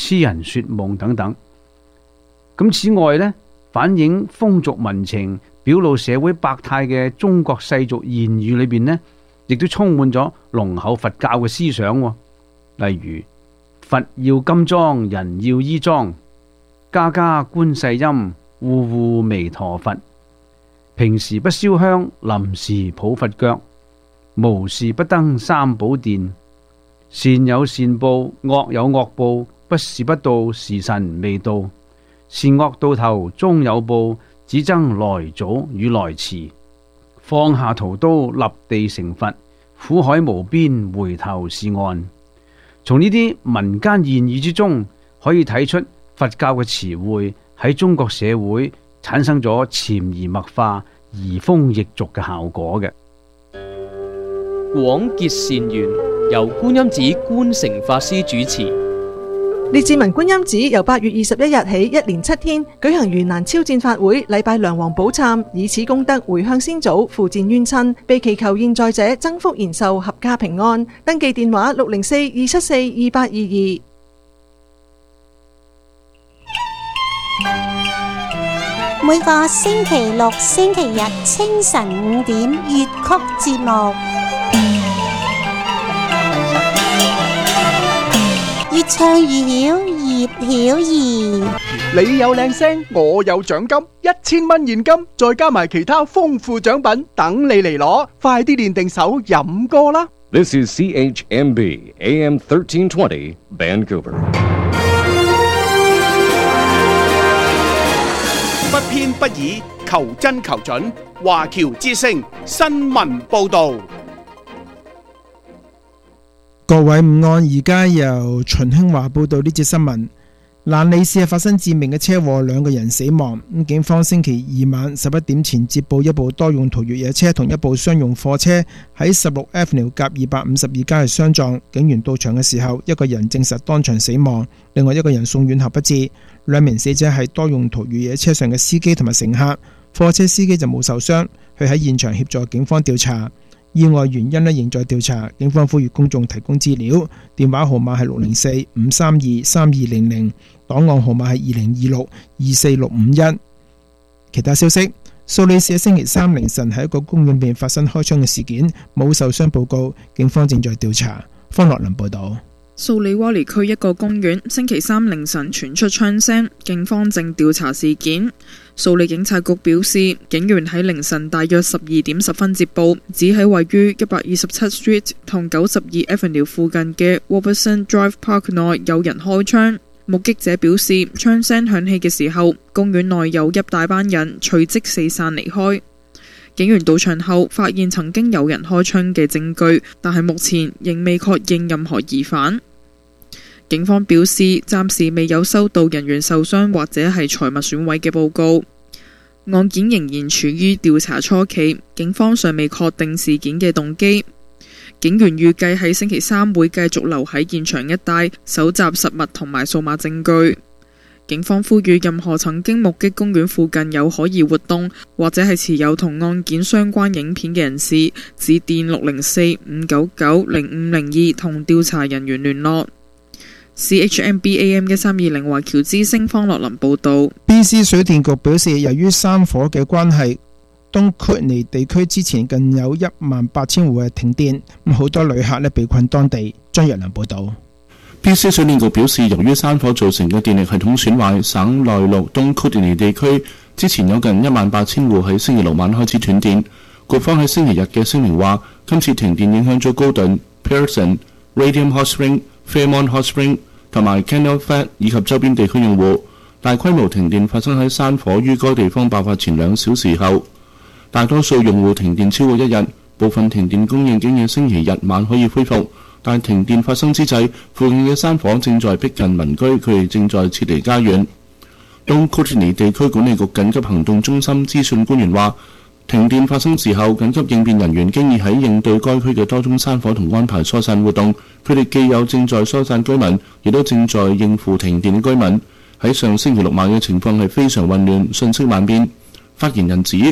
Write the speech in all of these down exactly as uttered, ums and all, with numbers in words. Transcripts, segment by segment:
痴人說夢等等。咁此外呢，反映風俗民情、表露社會百態嘅中國世俗諺語裏邊呢，亦都充滿咗濃厚佛教嘅思想。例如佛要金裝，人要衣裝，家家觀世音，戶戶彌陀佛。平時不燒香，臨時抱佛腳，無事不登三寶殿。善有善報，惡有惡報，不是不到，時辰未到。善惡到頭終有報，只爭來早與來遲。放下屠刀，立地成佛，苦海無邊，回頭是岸。從呢啲民間諺語之中，可以睇出佛教嘅詞彙喺中國社會產生咗潛移默化、移風易俗嘅效果嘅。 廣結善緣，由觀音寺觀誠法師主持。 列治文觀音寺由八月二十一日起，一連七天舉行盂蘭超薦法會，禮拜梁皇寶懺，以此功德回向先祖，付薦冤親，被祈求現在者增福延壽，合家平安。登記電話六零四二七四二八二二。 每個星期六、星期日清晨五點粵曲節目，越唱越曉，葉曉儀。 你有靚聲，我有獎金，一千蚊現金，再加埋其他豐富獎品等你嚟攞，快啲練定手飲歌啦！ This is C H M B A M thirteen twenty Vancouver。 不偏不倚，求真求準，華僑之聲新聞報導。 各位午安，而家由秦興華報道呢節新聞。蘭利市係發生致命嘅車禍，兩個人死亡。咁警方星期二晚十一點前接報，一部多用途越野車同一部商用貨車喺十六 Avenue 夾二百五十二街係相撞。警員到場嘅時候，一個人證實當場死亡，另外一個人送院後不治。兩名死者係多用途越野車上嘅司機同埋乘客，貨車司機就冇受傷，佢喺現場協助警方調查。意外原因呢仍在調查，警方呼籲公眾提供資料，電話號碼係六零四五三二三二零零，檔案號碼係二零二六二四六五一。其他消息，蘇黎世星期三凌晨喺一個公園邊發生開槍嘅事件，冇受傷報告，警方正在調查。方樂林報道。 素里瓦尼區一個公園星期三凌晨傳出槍聲，警方正調查事件。素里警察局表示，警員喺凌晨大約十二點十分接報，指喺位於一百二十七 Street 同九十二 Avenue 附近嘅 Robertson Drive Park 內有人開槍。目擊者表示，槍聲響起嘅時候，公園內有一大班人，隨即四散離開。警員到場後發現曾經有人開槍嘅證據，但係目前仍未確認任何疑犯。警方表示，暫時未有收到人員受傷或者係財物損毀嘅報告。案件仍然處於調查初期，警方尚未確定事件嘅動機。警員預計喺星期三會繼續留喺現場一帶，搜集實物同埋數碼證據。警方呼籲任何曾經目擊公園附近有可疑活動或者係持有同案件相關影片嘅人士，致電六零四五九九零五零二同調查人員聯絡。C H M B A M 一三二零華僑之聲方樂林報道。 B C 水電局表示，由於山火嘅關係，東括尼地區之前近有一萬八千戶嘅停電，咁好多旅客咧被困當地。張若良報道。 B C 水電局表示，由於山火造成嘅電力系統損壞，省內陸東庫迪尼地區之前有近一萬八千戶喺星期六晚開始斷電。局方喺星期日嘅聲明話，今次停電影響咗高頓、Pearson、Radium Hot Spring、Fairmont Hot Spring 同埋 Canal Flat 以及周邊地區用戶。大規模停電發生喺山火於該地方爆發前兩小時後，大多數用戶停電超過一日，部分停電供應經喺星期日晚可以恢復。但停電發生之際，附近嘅山火正在逼近民居，佢哋正在撤離家園。東庫蒂尼地區管理局緊急行動中心資訊官員話，停電發生時候，緊急應變人員經已喺應對該區嘅多宗山火同安排疏散活動。佢哋既有正在疏散居民，亦都正在應付停電嘅居民。喺上星期六晚嘅情況係非常混亂，信息萬變。發言人指，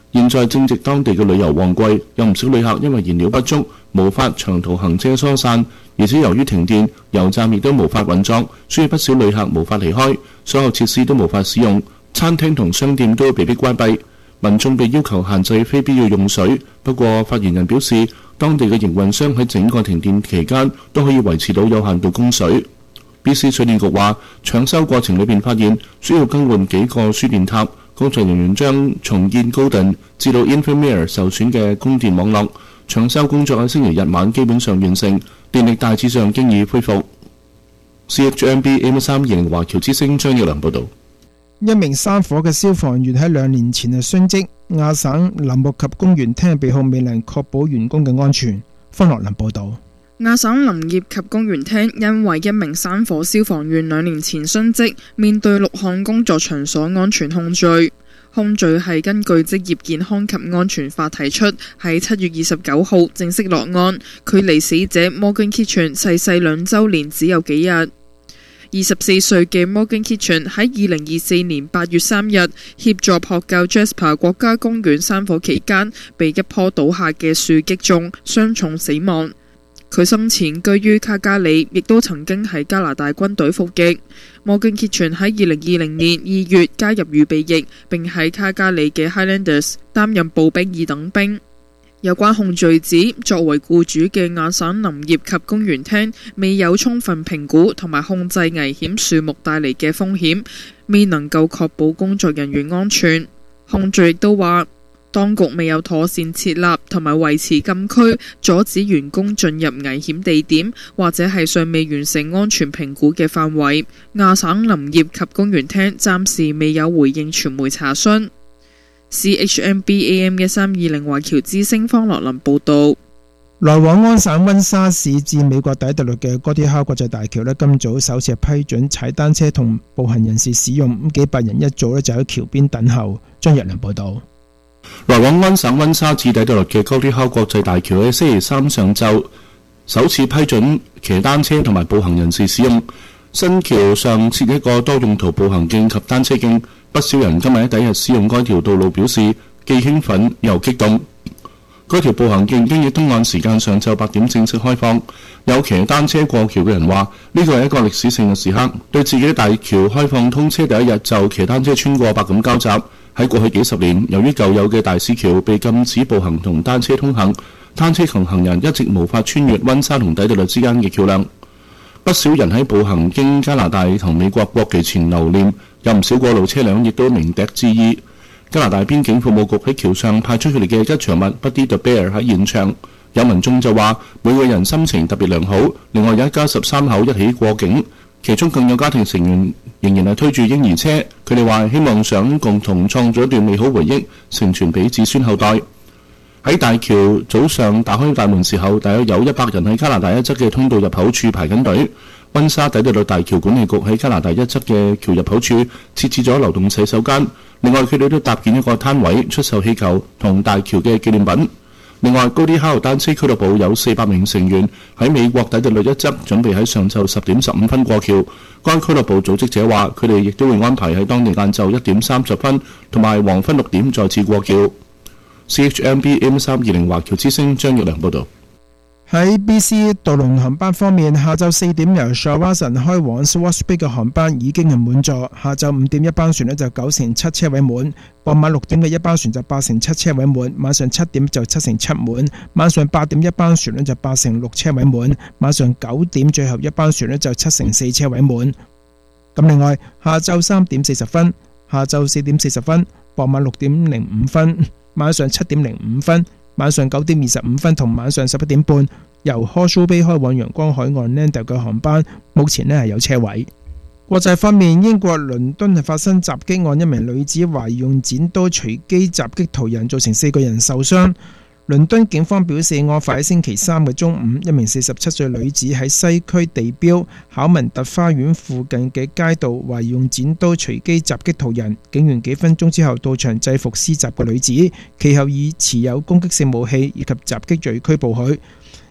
現在正值當地嘅旅遊旺季，有唔少旅客因為燃料不足，無法長途行車疏散，而且由於停電，油站亦都無法運作，所以不少旅客無法離開，所有設施都無法使用，餐廳同商店都被迫關閉，民眾被要求限制非必要用水。不過發言人表示，當地嘅營運商喺整個停電期間都可以維持到有限度供水。B C 水電局話，搶修過程裏邊發現需要更換幾個輸電塔，工作人員將重建高頓至到 Infirmere 受損嘅供電網絡。搶修工作喺星期日晚基本上完成，電力大致上經已恢復。C H M B A M 三二零華僑之聲張耀良報導。 一名山火嘅消防員喺兩年前係殉職，亞省林木及公園廳被控未能確保員工嘅安全。方樂林報導。 亞省林業及公園廳因為一名山火消防員兩年前殉職，面對六項工作場所安全控罪。控罪係根據職業健康及安全法提出，喺七月二十九號正式落案，距離死者 Morgan Kitchen 逝世兩週年只有幾日。二十四歲嘅 Morgan Kitchen 喺二零二四年八月三日協助撲救 Jasper 國家公園山火期間，被一棵倒下嘅樹擊中，傷重死亡。佢生前居於卡加里，亦都曾經喺加拿大軍隊服役。Morgan Kitchen 喺二零二零年二月加入預備役，並喺卡加里嘅 Highlanders 擔任步兵二等兵。有關控罪指，作為僱主嘅亞省林業及公園廳未有充分評估同埋控制危險樹木帶嚟嘅風險，未能夠確保工作人員安全。控罪亦都話，當局未有妥善設立同埋維持禁區，阻止員工進入危險地點，或者係尚未完成安全評估嘅範圍。亞省林業及公園廳暫時未有回應傳媒查詢。C H M B A M 一三二零華僑之聲方樂林報導。 來往安省溫莎市至美國底特律嘅哥迪考國際大橋呢，今早首次批准踩單車同步行人士使用，咁幾百人一早呢就喺橋邊等候。張日良報導。 來往安省溫莎至底特律嘅哥迪考國際大橋喺星期三上晝首次批准騎單車同埋步行人士使用。新橋上設一個多用途步行徑及單車徑，不少人今日喺第一日使用該條道路表示既興奮又激動。該條步行徑經已東岸時間上晝八點正式開放。有騎單車過橋嘅人話，呢個係一個歷史性嘅時刻，對自己大橋開放通車第一日就騎單車穿過百感交集。喺過去幾十年，由於舊有嘅大使橋被禁止步行同單車通行，單車同行人一直無法穿越溫莎同底特律之間嘅橋梁。不少人喺步行經加拿大同美國國旗前留念，有唔少過路車輛亦都鳴笛致意。加拿大邊境服務局喺橋上派出佢哋嘅吉祥物 Buddy the Bear 喺現場。有民眾就話每個人心情特別良好。另外有一家十三口一起過境，其中更有家庭成員仍然係推住嬰兒車。佢哋話希望想共同創造一段美好回憶，承傳俾子孫後代。喺大橋早上打開大門時候，大約有一百人喺加拿大一側嘅通道入口處排緊隊。溫莎底特律大橋管理局喺加拿大一側嘅橋入口處設置咗流動洗手間。另外佢哋都搭建一個攤位出售氣球同大橋嘅紀念品。另外高迪考單車俱樂部有四百名成員喺美國底特律一側準備喺上晝十點十五分過橋。該俱樂部組織者話佢哋亦都會安排喺當地晏晝一點三十分同埋黃昏六點再次過橋。C H M B M 三二零華僑之聲張玉良報導。 喺 B C 渡輪航班方面，下晝四點由 Shawson 開往 Swartz Bay 嘅航班已經係滿座。下晝五點一班船呢就九成七車位滿，傍晚六點嘅一班船就八成七車位滿，晚上七點就七成七滿，晚上八點一班船呢就八成六車位滿，晚上九點最後一班船呢就七成四車位滿。咁另外，下晝三點四十分、下晝四點四十分、傍晚六點零五分、晚上七點零五分、晚上九點二十五分同晚上十一點半，由 Horseshoe Bay 開往陽光海岸 Lando 嘅航班，目前呢係有車位。國際方面，英國倫敦係發生襲擊案，一名女子懷疑用剪刀隨機襲擊途人，造成四個人受傷。倫敦警方表示，案發喺星期三嘅中午，一名四十七歲女子喺西區地標考文特花園附近嘅街道懷疑用剪刀隨機襲擊途人，警員幾分鐘之後到場制服施襲嘅女子，其後以持有攻擊性武器以及襲擊罪拘捕佢。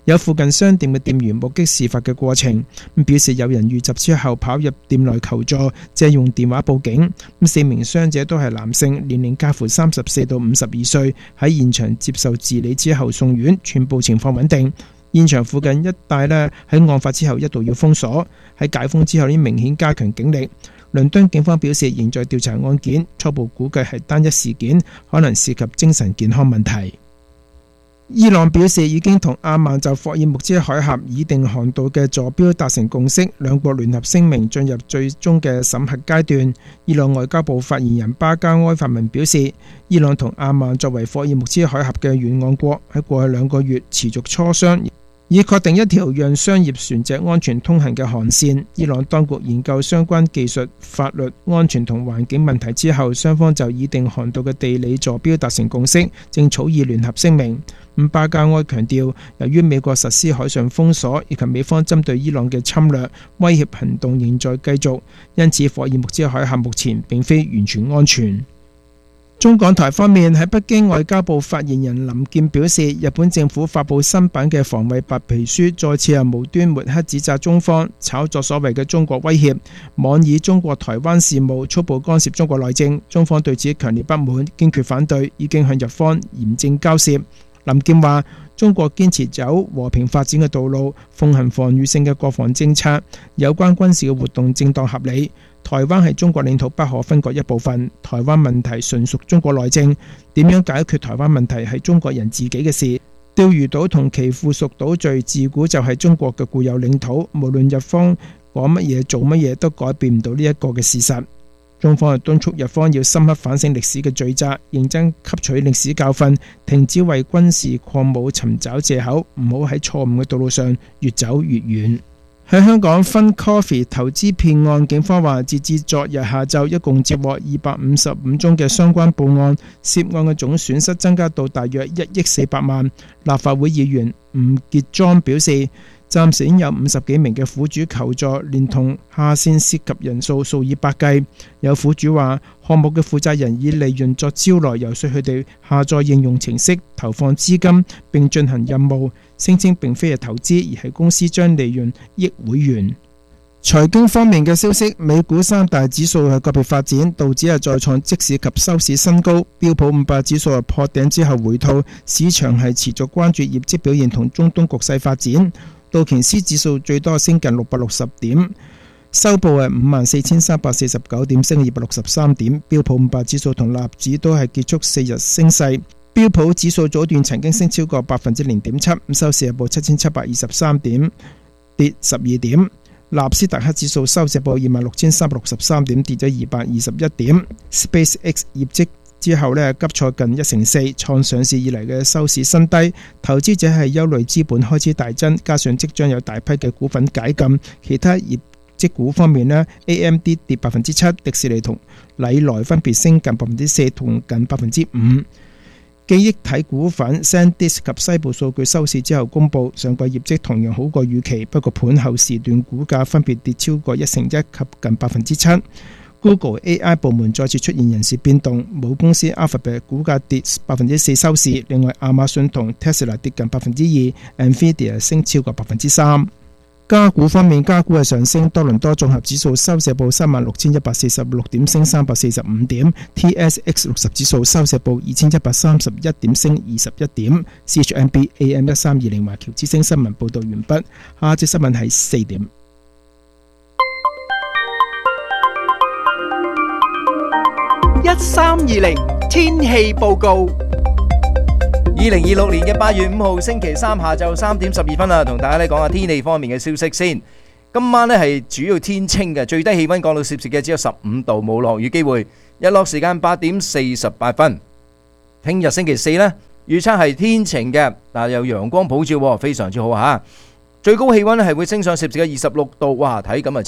有附近商店嘅店員目擊事發嘅過程，表示有人遇襲之後跑入店內求助，借用電話報警。四名傷者都係男性，年齡介乎三十四到五十二歲，喺現場接受治理之後送院，全部情況穩定。現場附近一帶呢，喺案發之後一度要封鎖，喺解封之後呢，明顯加強警力。倫敦警方表示仍在調查案件，初步估計係單一事件，可能涉及精神健康問題。伊朗表示已經同阿曼就霍爾木茲海峽擬定航道嘅坐標達成共識，兩國聯合聲明進入最終嘅審核階段。伊朗外交部發言人巴加埃發文表示，伊朗同阿曼作為霍爾木茲海峽嘅沿岸國，喺過去兩個月持續磋商，以確定一條讓商業船隻安全通行嘅航線。伊朗當局研究相關技術、法律、安全同環境問題之後，雙方就擬定航道嘅地理坐標達成共識，正草擬聯合聲明。巴加埃強調，由於美國實施海上封鎖以及美方針對伊朗嘅侵略威脅行動仍在繼續，因此霍爾木茲海峽目前並非完全安全。中港台方面，喺北京外交部發言人林健表示，日本政府發布新版嘅防衛白皮書，再次係無端抹黑指責中方炒作所謂嘅中國威脅，妄以中國台灣事務粗暴干涉中國內政。中方對此強烈不滿，堅決反對，已經向日方嚴正交涉。林健話：中國堅持走和平發展嘅道路，奉行防禦性嘅國防政策，有關軍事嘅活動正當合理。台灣係中國領土不可分割一部分，台灣問題純屬中國內政，點樣解決台灣問題係中國人自己嘅事。釣魚島同其附屬島嶼自古就係中國嘅固有領土，無論日方講乜嘢做乜嘢，都改變唔到呢一個嘅事實。中方係敦促日方要深刻反省歷史嘅罪責，認真吸取歷史教訓，停止為軍事擴武尋找藉口，唔好喺錯誤嘅道路上越走越遠。喺香港Fun Coffee投資騙案，警方話截至昨日下晝，一共接獲二百五十五宗嘅相關報案，涉案嘅總損失增加到大約一億四百萬。立法會議員吳傑莊表示，暫時已經有五十幾名嘅苦主求助，連同下線涉及人數數以百計。有苦主話，項目嘅負責人以利潤作招來，遊說佢哋下載應用程式，投放資金並進行任務，聲稱並非係投資，而係公司將利潤益會員。財經方面嘅消息，美股三大指數係個別發展，道指係再創即市及收市新高，標普五百指數係破頂之後回吐，市場係持續關注業績表現同中東局勢發展。道瓊斯指數最多升近六百六十點，收報係五萬四千三百四十九點，升二百六十三點。標普五百指數同納指都係結束四日升勢。標普指數早段曾經升超過百分之零點七，收市係報七千七百二十三點，跌十二點。納斯達克指數收市報二萬六千三百六十三點，跌咗二百二十一點。SpaceX 業績之後呢，急挫近一成四，創上市以嚟嘅收市新低。投資者係憂慮資本開支大增，加上即將有大批嘅股份解禁。其他業績股方面呢， A M D 跌百分之七，迪士尼同禮來分別升近百分之四同近百分之五。記憶體股份 SanDisk 及西部數據收市之後公佈，上季業績同樣好過預期，不過盤後時段股價分別跌超過一成一及近百分之七。Google A I 部門再次出現人事變動，母公司 Alphabet 股價跌百分之四收市，另外亞馬遜同 Tesla 跌近百分之二 ，Nvidia 升超過百分之三。加股方面，加股係上升，多倫多綜合指數收市報三萬六千一百四十六點，升三百四十五點 ；T S X 六十指數收市報二千一百三十一點，升二十一點。C H M B A M 一三二零華僑之聲新聞報道完畢，下節新聞係四點。 一三二零天氣報告。 二零二六年嘅八月五號星期三下晝三點十二分啊，同大家咧講下天氣方面嘅消息先。今晚咧係主要天清嘅，最低氣溫降到攝氏嘅只有十五度，冇落雨機會。日落時間八點四十八分。聽日星期四呢，預測係天晴嘅，但有陽光普照，非常之好吓。最高氣溫係會升上攝氏嘅二十六度，哇！睇咁啊〜